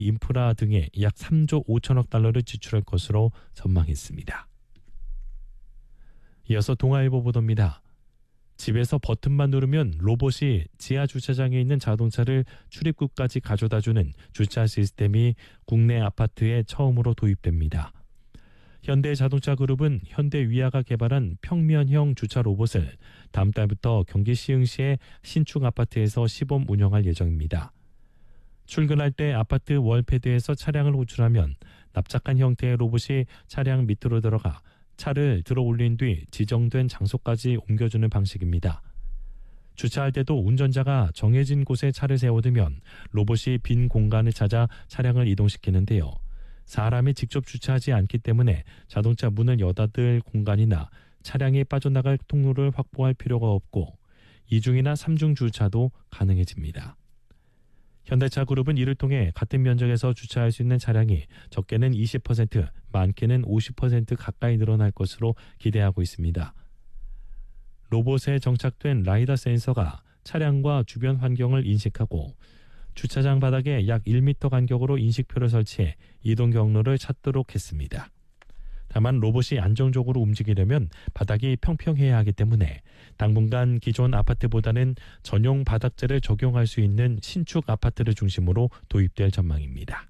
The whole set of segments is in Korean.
인프라 등에 약 3조 5천억 달러를 지출할 것으로 전망했습니다. 이어서 동아일보 보도입니다. 집에서 버튼만 누르면 로봇이 지하 주차장에 있는 자동차를 출입구까지 가져다주는 주차 시스템이 국내 아파트에 처음으로 도입됩니다. 현대자동차그룹은 현대위아가 개발한 평면형 주차 로봇을 다음 달부터 경기 시흥시의 신축 아파트에서 시범 운영할 예정입니다. 출근할 때 아파트 월패드에서 차량을 호출하면 납작한 형태의 로봇이 차량 밑으로 들어가 차를 들어 올린 뒤 지정된 장소까지 옮겨주는 방식입니다. 주차할 때도 운전자가 정해진 곳에 차를 세워두면 로봇이 빈 공간을 찾아 차량을 이동시키는데요. 사람이 직접 주차하지 않기 때문에 자동차 문을 여닫을 공간이나 차량이 빠져나갈 통로를 확보할 필요가 없고 이중이나 삼중 주차도 가능해집니다. 현대차그룹은 이를 통해 같은 면적에서 주차할 수 있는 차량이 적게는 20%, 많게는 50% 가까이 늘어날 것으로 기대하고 있습니다. 로봇에 정착된 라이다 센서가 차량과 주변 환경을 인식하고 주차장 바닥에 약 1m 간격으로 인식표를 설치해 이동 경로를 찾도록 했습니다. 다만 로봇이 안정적으로 움직이려면 바닥이 평평해야 하기 때문에 당분간 기존 아파트보다는 전용 바닥재를 적용할 수 있는 신축 아파트를 중심으로 도입될 전망입니다.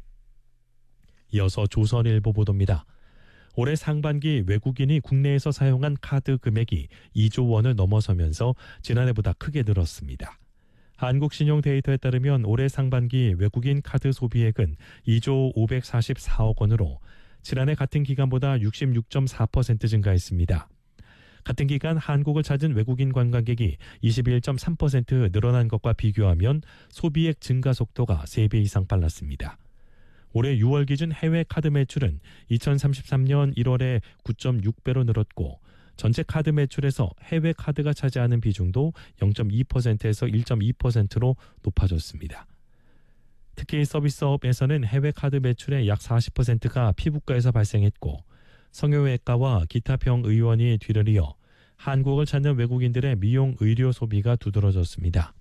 이어서 조선일보 보도입니다. 올해 상반기 외국인이 국내에서 사용한 카드 금액이 2조 원을 넘어서면서 지난해보다 크게 늘었습니다. 한국신용 데이터에 따르면 올해 상반기 외국인 카드 소비액은 2조 544억 원으로 지난해 같은 기간보다 66.4% 증가했습니다. 같은 기간 한국을 찾은 외국인 관광객이 21.3% 늘어난 것과 비교하면 소비액 증가 속도가 3배 이상 빨랐습니다. 올해 6월 기준 해외 카드 매출은 2033년 1월에 9.6배로 늘었고 전체 카드 매출에서 해외 카드가 차지하는 비중도 0.2%에서 1.2%로 높아졌습니다. 특히 서비스업에서는 해외 카드 매출의 약 40%가 피부과에서 발생했고 성형외과와 기타 병의원이 뒤를 이어 한국을 찾는 외국인들의 미용 의료 소비가 두드러졌습니다.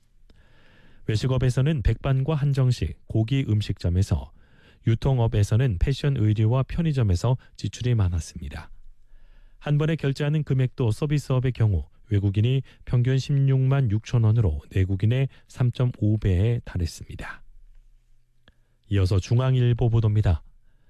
외식업에서는 백반과 한정식, 고기 음식점에서, 유통업에서는 패션 의류와 편의점에서 지출이 많았습니다. 한 번에 결제하는 금액도 서비스업의 경우 외국인이 평균 16만 6천 원으로 내국인의 3.5배에 달했습니다. 이어서 중앙일보 보도입니다.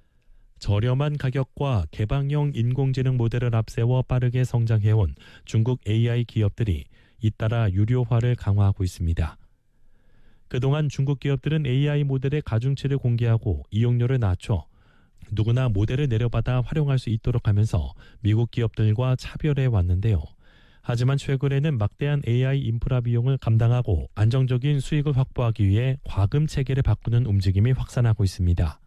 저렴한 가격과 개방형 인공지능 모델을 앞세워 빠르게 성장해온 중국 AI 기업들이 잇따라 유료화를 강화하고 있습니다. 그동안 중국 기업들은 AI 모델의 가중치를 공개하고 이용료를 낮춰 누구나 모델을 내려받아 활용할 수 있도록 하면서 미국 기업들과 차별해 왔는데요. 하지만 최근에는 막대한 AI 인프라 비용을 감당하고 안정적인 수익을 확보하기 위해 과금 체계를 바꾸는 움직임이 확산하고 있습니다.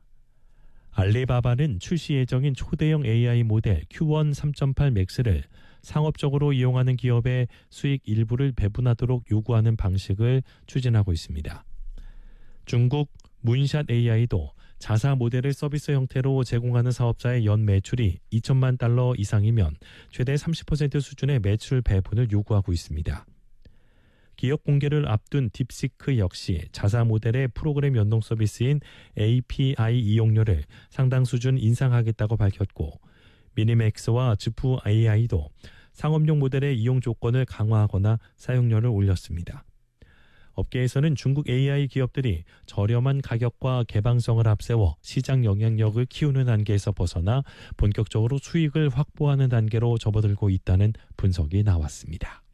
알리바바는 출시 예정인 초대형 AI 모델 Q1 3.8 맥스를 상업적으로 이용하는 기업의 수익 일부를 배분하도록 요구하는 방식을 추진하고 있습니다. 중국 문샷 AI도 자사 모델을 서비스 형태로 제공하는 사업자의 연 매출이 2천만 달러 이상이면 최대 30% 수준의 매출 배분을 요구하고 있습니다. 기업 공개를 앞둔 딥시크 역시 자사 모델의 프로그램 연동 서비스인 API 이용료를 상당 수준 인상하겠다고 밝혔고 미니맥스와 즈프 AI도 상업용 모델의 이용 조건을 강화하거나 사용료를 올렸습니다. 업계에서는 중국 AI 기업들이 저렴한 가격과 개방성을 앞세워 시장 영향력을 키우는 단계에서 벗어나 본격적으로 수익을 확보하는 단계로 접어들고 있다는 분석이 나왔습니다.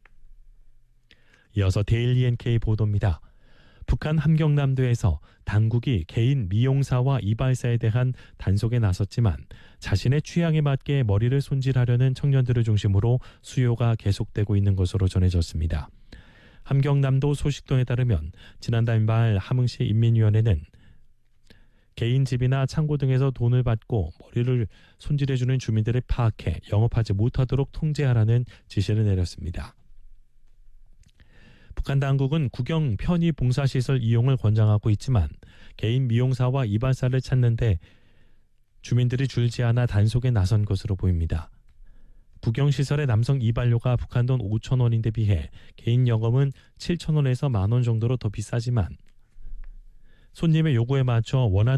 이어서 데일리 NK 보도입니다. 북한 함경남도에서 당국이 개인 미용사와 이발사에 대한 단속에 나섰지만 자신의 취향에 맞게 머리를 손질하려는 청년들을 중심으로 수요가 계속되고 있는 것으로 전해졌습니다. 함경남도 소식통에 따르면 지난달 말 함흥시 인민위원회는 개인 집이나 창고 등에서 돈을 받고 머리를 손질해주는 주민들을 파악해 영업하지 못하도록 통제하라는 지시를 내렸습니다. 북한 당국은 국영 편의 봉사시설 이용을 권장하고 있지만 개인 미용사와 이발사를 찾는데 주민들이 줄지 않아 단속에 나선 것으로 보입니다. 국영시설의 남성 이발료가 북한 돈 5천 원인데 비해 개인 영업은 7천 원에서 만 원 정도로 더 비싸지만 손님의 요구에 맞춰 원하는